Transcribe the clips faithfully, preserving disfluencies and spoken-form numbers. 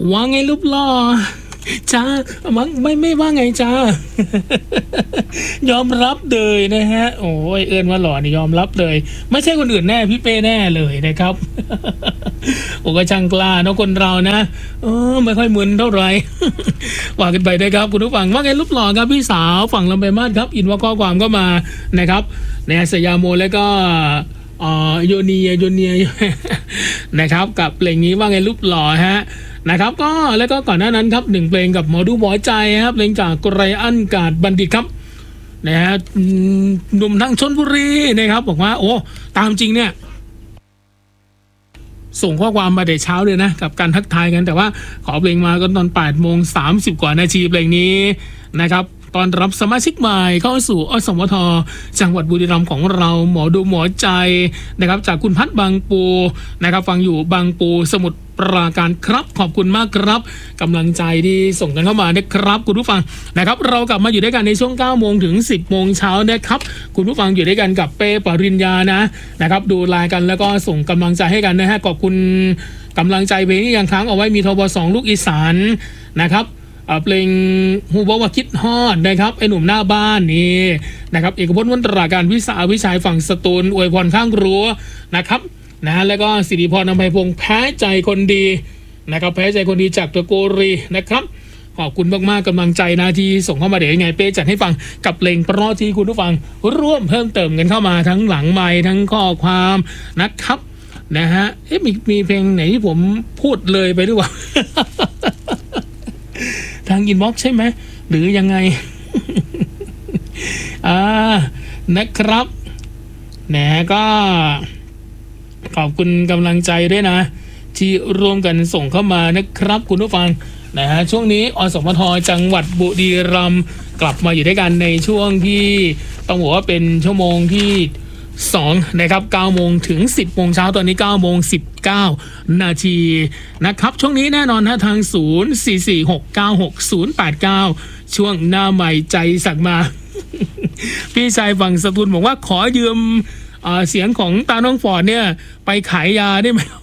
ว่าไงรูปหล่อจ้ามังไม่ไม่ว่าไงจ้า ยอมรับเลยนะฮะโอ้ยเอิญว่าหล่อนี่ยอมรับเลยไม่ใช่คนอื่นแน่พี่เป้แน่เลยนะครับ โอ้ก็ช่างกล้าเนาะคนเรานะเออไม่ค่อยมึนเท่าไหร่ ว่ากันไปนะครับคุณผู้ฟังว่าไงรูปหล่อครับพี่สาวฝั่งลำไปมาดครับอินว่าข้อความก็มานะครับในสยามโมแล้วก็อ๋อโยเนียโยเนีย นะครับกับเพลงนี้ว่าไงรูปหล่อฮะนะครับก็แล้วก็ก่อนหน้านั้นครับหนึ่งเพลงกับหมอดูหมอใจครับเพลงจากไกรอันกาดบัณฑิตครับนะฮะหนุ่มทางชลบุรีนะครับบอกว่าโอ้ตามจริงเนี่ยส่งข้อความมาแต่เช้าเลยนะกับการทักทายกันแต่ว่าขอเพลงมาก็ตอนแปดโมงสามสิบกว่านาทีเพลงนี้นะครับตอนรับสมาชิกใหม่เข้าสู่อสมทจังหวัดบุรีรัมย์ของเราหมอดูหมอใจนะครับจากคุณพัฒน์บางปูนะครับฟังอยู่บางปูสมุทรปราการครับขอบคุณมากครับกำลังใจที่ส่งกันเข้ามานะครับคุณผู้ฟังนะครับเรากลับมาอยู่ด้วยกันในช่วงเก้าโมงถึงสิบโมงเช้านะครับคุณผู้ฟังอยู่ด้วยกันกับเป้ปริญญานะนะครับดูไลน์กันแล้วก็ส่งกำลังใจให้กันนะฮะขอบคุณกำลังใจเพลงนี้ยังค้างเอาไว้มีทบสองลูกอีสานนะครับเพลงฮูบอกว่าคิดฮอดนะครับไอหนุ่มหน้าบ้านนี่นะครับเอกพจน์วันตราการวิสาวิชัยฝั่งสตูลอวยพรข้างรั้วนะครับนะแล้วก็สิริพรอภัยพงษ์แพ้ใจคนดีนะครับแพ้ใจคนดีจากตะโกรีนะครับขอบคุณมากๆกำลังใจนะที่ส่งเข้ามาเดี๋ยวยังไงเป้จัดให้ฟังกับเพลงเพราะที่คุณผู้ฟังร่วมเพิ่มเติมกันเข้ามาทั้งหลังไมค์ทั้งข้อความนะครับนะฮะเอ๊ะมีมีเพลงไหนที่ผมพูดเลยไปหรือเปล่า ทางอินบ็อกซ์ใช่ไหมหรือยังไง อ่านะครับนะก็ขอบคุณกำลังใจด้วยนะที่ร่วมกันส่งเข้ามานะครับคุณผู้ฟังนะฮะช่วงนี้อสมทจังหวัดบุรีรัมย์กลับมาอยู่ด้วยกันในช่วงที่ต้องบอกว่าเป็นชั่วโมงที่สองนะครับเก้าโมงถึงสิบโมงเช้าตอนนี้เก้าโมงสิบเก้านาทีนะครับช่วงนี้แน่นอนนะทางศูนย์ สี่ สี่ หก เก้า หก ศูนย์ แปด เก้าช่วงหน้าใหม่ใจสั่งมา พี่ชายฝั่งสตูลบอกว่าขอยืมเสียงของตาน้องฟอร์ดเนี่ยไปขายยาได้ไหม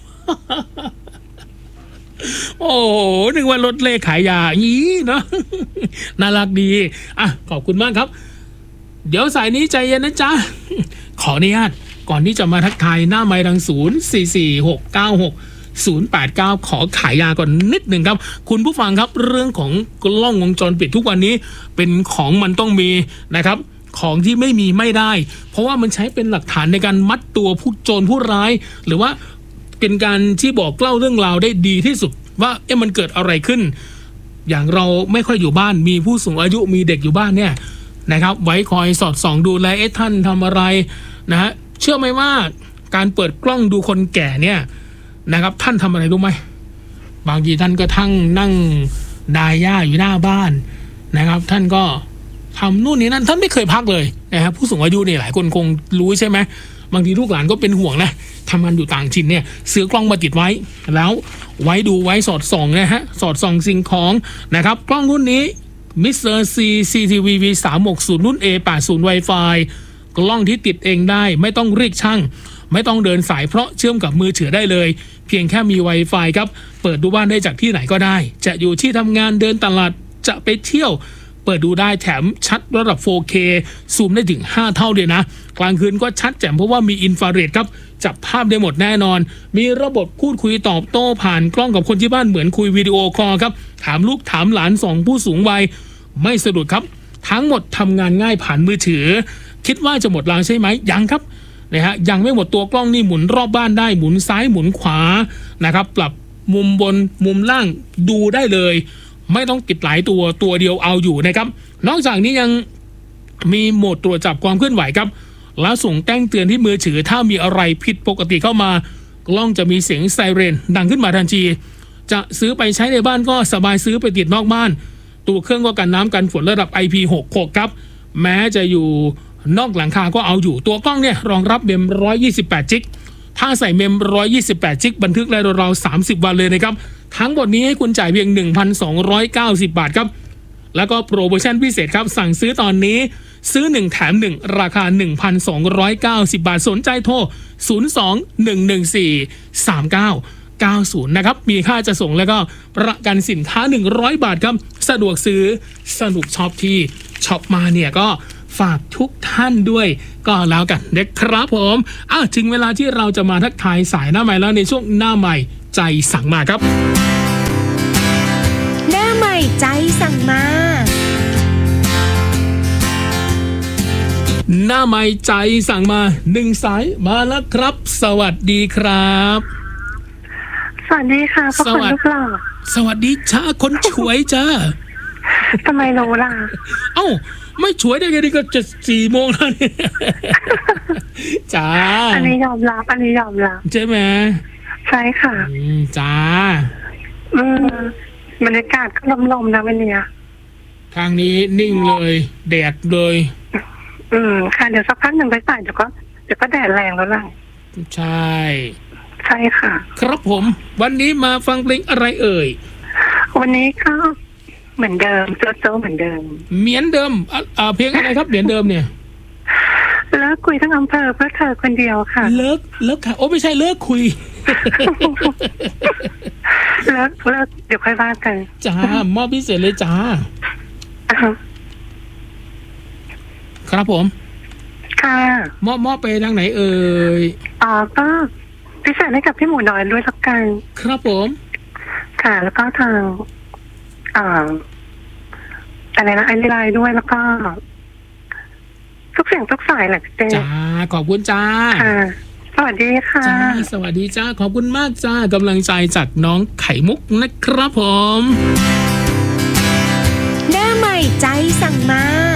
โอ้โหนึกว่ารถเล่ขายยางี้เนาะ น่ารักดีอ่ะขอบคุณมากครับเดี๋ยวสายนี้ใจเย็นนะจ๊ะ ขออนุญาตก่อนที่จะมาทักทายหน้าไมค์ทางศูนย์ สี่ สี่ หก เก้า หก ศูนย์ แปด เก้าขอขายยาก่อนนิดหนึ่งครับคุณผู้ฟังครับเรื่องของกล้องวงจรปิดทุกวันนี้เป็นของมันต้องมีนะครับของที่ไม่มีไม่ได้เพราะว่ามันใช้เป็นหลักฐานในการมัดตัวผู้โจรผู้ร้ายหรือว่าเป็นการที่บอกเล่าเรื่องราวได้ดีที่สุดว่าเอ๊ะมันเกิดอะไรขึ้นอย่างเราไม่ค่อยอยู่บ้านมีผู้สูงอายุมีเด็กอยู่บ้านเนี่ยนะครับไว้คอยสอดส่องดูแลเอ๊ะท่านทำอะไรนะฮะเชื่อไหมว่าการเปิดกล้องดูคนแก่เนี่ยนะครับท่านทำอะไรรู้ไหมบางทีท่านก็ทั้งนั่งดายหญ้าอยู่หน้าบ้านนะครับท่านก็ทำนู่นนี่นั่นท่านไม่เคยพักเลยนะครับผู้สูงอายุเนี่ยหลายคนคงรู้ใช่ไหมบางทีลูกหลานก็เป็นห่วงนะทำงานอยู่ต่างถิ่นเนี่ยซื้อกล้องมาติดไว้แล้วไว้ดูไว้สอดส่องนะฮะสอดส่องสิ่งของนะครับกล้องรุ่นนี้มิสเตอร์ซี ซี ที วี วี สาม หก ศูนย์รุ่น เอ แปดสิบ Wi-Fi กล้องที่ติดเองได้ไม่ต้องเรียกช่างไม่ต้องเดินสายเพราะเชื่อมกับมือถือได้เลยเพียงแค่มี Wi-Fi ครับเปิดดูบ้านได้จากที่ไหนก็ได้จะอยู่ที่ทำงานเดินตลาดจะไปเที่ยวเปิดดูได้แถมชัดระดับ โฟร์เค ซูมได้ถึงห้าเท่าเลยนะกลางคืนก็ชัดแจ่มเพราะว่ามีอินฟราเรดครับจับภาพได้หมดแน่นอนมีระบบพูดคุยตอบโต้ผ่านกล้องกับคนที่บ้านเหมือนคุยวิดีโอคอลครับถามลูกถามหลานสองผู้สูงวัยไม่สะดุดครับทั้งหมดทำงานง่ายผ่านมือถือคิดว่าจะหมดรางใช่ไหมยังครับนะฮะยังไม่หมดตัวกล้องนี่หมุนรอบบ้านได้หมุนซ้ายหมุนขวานะครับปรับมุมบนมุมล่างดูได้เลยไม่ต้องติดหลายตัวตัวเดียวเอาอยู่นะครับนอกจากนี้ยังมีโหมดตรวจจับความเคลื่อนไหวครับแล้วส่งแจ้งเตือนที่มือถือถ้ามีอะไรผิดปกติเข้ามากล้องจะมีเสียงไซเรนดังขึ้นมาทันทีจะซื้อไปใช้ในบ้านก็สบายซื้อไปติดนอกบ้านตัวเครื่องก็กันน้ำกันฝนระดับ ไอ พี หกสิบหก ครับแม้จะอยู่นอกหลังคาก็เอาอยู่ตัวกล้องเนี่ยรองรับเมมหนึ่งร้อยยี่สิบแปดจิกถ้าใส่เมมหนึ่งร้อยยี่สิบแปดจิกบันทึกได้ราวๆสามสิบวันเลยนะครับทั้งหมดนี้ให้คุณจ่ายเพียง หนึ่งพันสองร้อยเก้าสิบบาทครับแล้วก็โปรโมชั่นพิเศษครับสั่งซื้อตอนนี้ซื้อหนึ่งแถมหนึ่งราคา หนึ่งพันสองร้อยเก้าสิบบาทสนใจโทรศูนย์ สอง หนึ่ง หนึ่ง สี่ สาม เก้าเก้าสิบนะครับมีค่าจะส่งแล้วก็ประกันสินค้าหนึ่งร้อยบาทครับสะดวกซื้อสนุกช็อปที่ช็อปมาเนี่ยก็ฝากทุกท่านด้วยก็แล้วกันนะครับผมอ้าวถึงเวลาที่เราจะมาทักทายสายหน้าใหม่แล้วในช่วงหน้าใหม่ใจสั่งมาครับหน้าใหม่ใจสั่งมาหน้าใหม่ใจสั่งมาหนึ่งสายมาแล้วครับสวัสดีครับสวัสดีค่ะพ่อคุณลูกหล่อสวัสดีจ้าคนช่วยจ้าทำไมรู้ล่ะเอ้าไม่ช่วยได้ไงนี่ก็จะสี่โมงแล้วเนี่ยจ้าอันนี้ยอมรับอันนี้ยอมรับใช่ไหมใช่ค่ะจ้าอืมบรรยากาศก็ลมๆนะวันนี้ทางนี้นิ่งเลยแดดเลยอืมค่ะเดี๋ยวสักพักหนึ่งไปใส่เดี๋ยวก็เดี๋ยวก็แดดแรงแล้วล่ะใช่ใช่ค่ะครับผมวันนี้มาฟังเพลงอะไรเอ่ยวันนี้ก็เหมือนเดิมโจ๊ะโจ๊ะเหมือนเดิมเหมือนเดิมอ่าเพลงอะไรครับเหมือนเดิมเนี่ยเลิกคุยทั้งอำเภอเพื่อเธอคนเดียวค่ะเลิกเลิกค่ะโอ้ไม่ใช่เลิกคุยเลิกเลิกเดี๋ยวค่อยว่ากันจ้ามอบพิเศษเลยจ้าครับผมค่ะมอบมอบไปทางไหนเอ่ยอ๋อก็พิเศษให้กับพี่หมูน้อยด้วยละกันครับผมค่ะแล้วก็ทางอ่าอะไรนะไอไลน์ด้วยแล้วก็ทุกเสียงทุกสายแหละเจ๊จ้าขอบคุณจ้าค่ะสวัสดีค่ะจ้าสวัสดีจ้าขอบคุณมากจ้ากำลังใจจากน้องไข่มุกนะครับผมหน้าใหม่ใจสั่งมา